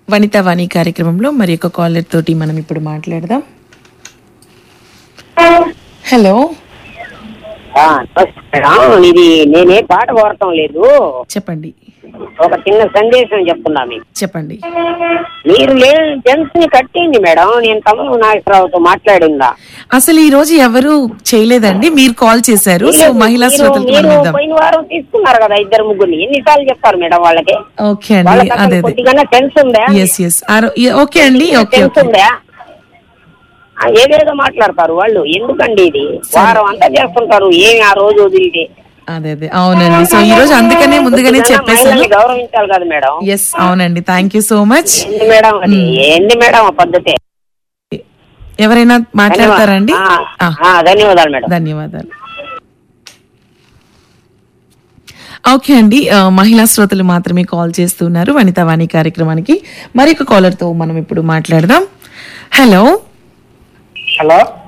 వనితా వాణి కార్యక్రమంలో మరి ఒక కాలర్ తోటి మనం ఇప్పుడు మాట్లాడదాం. హలో, ఇది నేనే పాట కోరటం లేదు, చెప్పండి. ఒక చిన్న సందేశం చెప్తున్నా మీకు. చెప్పండి. మీరు జెంట్స్ ని కట్టేయండి మేడం, నేను తమ్ముడు నాగేశ్వరరావుతో మాట్లాడిందా. అసలు ఈ రోజు ఎవరు చేయలేదండి, మీరు కాల్ చేశారు. సో మహిళా శ్రోతలతో మనం ఇద్దాం. పోయిన వారం తీసుకున్నారు కదా ఇద్దరు ముగ్గురిని, ఎన్నిసార్లు చెప్పారు మేడం వాళ్ళకి? ఓకే అండి, అదే కొద్దిగా సెన్స్ ఉందా? ఓకే అండి, సెన్స్ ఉందా? ఏదేదో మాట్లాడతారు వాళ్ళు, ఎందుకండి ఇది వారం అంతా చేస్తుంటారు, ఏమి ఆ రోజు వదిలితే. అదే అవునండి. సో ఈ రోజు అందుకనే ముందుగానే చెప్పేసాను, గౌరవించాలి కదా మేడం. ఎస్ అవునండి, థ్యాంక్ యూ సో మచ్. ఏంది మేడం ఆ పద్ధతి? ఎవరైనా మాట్లాడతారండి? ధన్యవాదాలు మేడం. ధన్యవాదాలు. ఓకే అండి, మహిళా శ్రోతలు మాత్రమే కాల్ చేస్తున్నారు వనితా వాణి కార్యక్రమానికి. మరొక కాలర్ తో మనం ఇప్పుడు మాట్లాడదాం. హలో. హలో.